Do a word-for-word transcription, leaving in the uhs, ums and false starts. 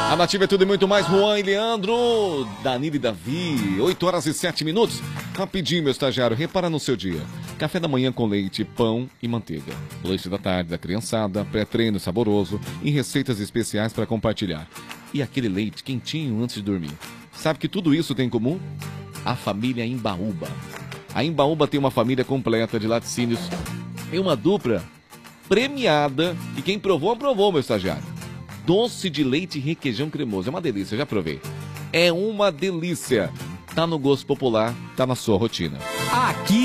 A Nativa é tudo e muito mais. Juan e Leandro, Danilo e Davi, oito horas e sete minutos. Rapidinho, meu estagiário, repara no seu dia. Café da manhã com leite, pão e manteiga. Lanche da tarde da criançada, pré-treino saboroso e receitas especiais para compartilhar. E aquele leite quentinho antes de dormir. Sabe que tudo isso tem em comum? A família Imbaúba. A Imbaúba tem uma família completa de laticínios e uma dupla premiada. E quem provou, aprovou, meu estagiário. Doce de leite e requeijão cremoso. É uma delícia, já provei. É uma delícia. Tá no gosto popular, tá na sua rotina. Aqui